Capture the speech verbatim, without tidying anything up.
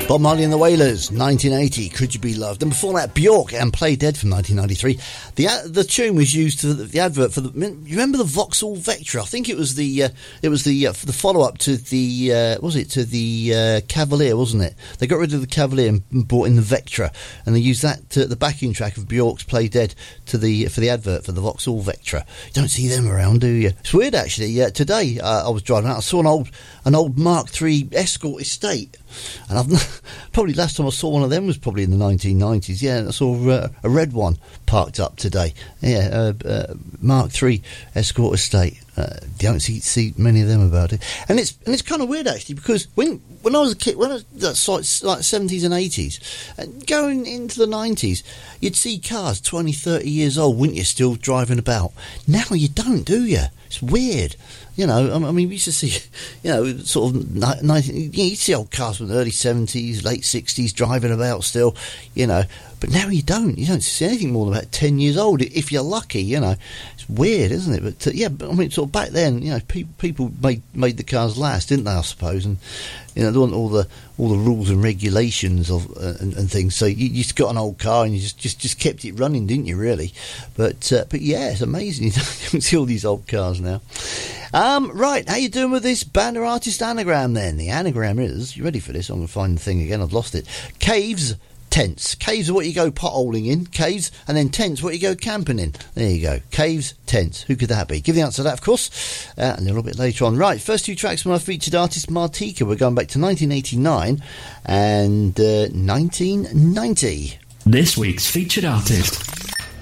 Bob Marley and the Wailers, nineteen eighty, Could You Be Loved? And before that, Bjork and Play Dead from nineteen ninety-three. The the tune was used to the, the advert for the. You remember the Vauxhall Vectra? I think it was the uh, it was the uh, the follow up to the uh, was it to the uh, Cavalier, wasn't it? They got rid of the Cavalier and brought in the Vectra, and they used that to the backing track of Bjork's Play Dead to the for the advert for the Vauxhall Vectra. You don't see them around, do you? It's weird actually. Uh, today uh, I was driving out, I saw an old an old Mark three Escort Estate. And I've probably last time I saw one of them was probably in the nineteen nineties. Yeah, I saw uh, a red one parked up today. Yeah, uh, uh, Mark three Escort Estate. Uh, you don't see, see many of them about it, and it's and it's kind of weird actually, because when when I was a kid, when I was that's like, like seventies and eighties, and going into the nineties, you'd see cars twenty, thirty years old, wouldn't you, still driving about. Now you don't, do you? It's weird. You know, I mean, we used to see, you know, sort of, nineteen, you know, you see old cars from the early seventies, late sixties driving about still, you know, but now you don't. You don't see anything more than about ten years old, if you're lucky, you know. It's weird, isn't it? But, uh, yeah, but, I mean, sort of back then, you know, pe- people made made the cars last, didn't they, I suppose? And, you know, there weren't all the all the rules and regulations of uh, and, and things. So you, you just got an old car and you just, just, just kept it running, didn't you, really? But, uh, but yeah, it's amazing. You don't see all these old cars now. Um, right, how you doing with this band or artist anagram then? The anagram is, you ready for this? I'm going to find the thing again, I've lost it. Caves, tents. Caves are what you go potholing in, caves, and then tents what you go camping in. There you go. Caves, tents. Who could that be? Give the answer to that, of course, uh, a little bit later on. Right, first two tracks from our featured artist, Martika. We're going back to nineteen eighty-nine and uh, nineteen ninety. This week's featured artist.